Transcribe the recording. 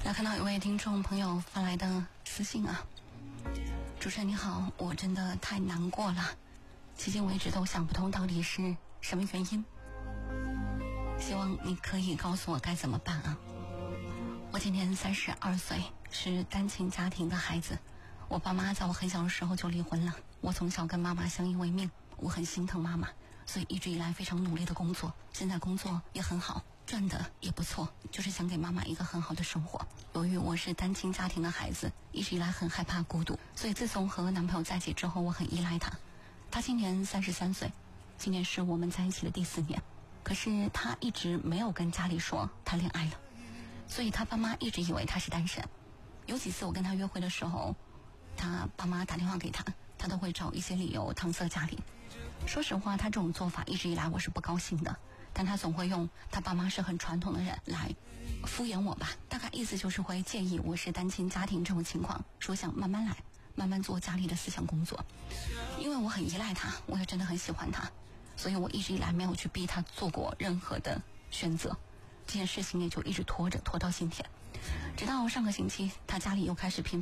那看到一位听众朋友发来的私信啊，主持人你好，我真的太难过了，迄今为止都想不通到底是什么原因，希望你可以告诉我该怎么办啊。我今年32岁，是单亲家庭的孩子，我爸妈在我很小的时候就离婚了，我从小跟妈妈相依为命，我很心疼妈妈，所以一直以来非常努力的工作，现在工作也很好，赚的也不错，就是想给妈妈一个很好的生活。由于我是单亲家庭的孩子，一直以来很害怕孤独，所以自从和男朋友在一起之后，我很依赖他。他今年33岁，今年是我们在一起的第4年，可是他一直没有跟家里说他恋爱了，所以他爸妈一直以为他是单身。有几次我跟他约会的时候，他爸妈打电话给他，他都会找一些理由搪塞家里。说实话，他这种做法一直以来我是不高兴的，但他总会用他爸妈是很传统的人来敷衍我吧，大概意思就是会介意我是单亲家庭这种情况，说想慢慢来，慢慢做家里的思想工作。因为我很依赖他，我也真的很喜欢他，所以我一直以来没有去逼他做过任何的选择，这件事情也就一直拖到今天。直到上个星期，他家里又开始频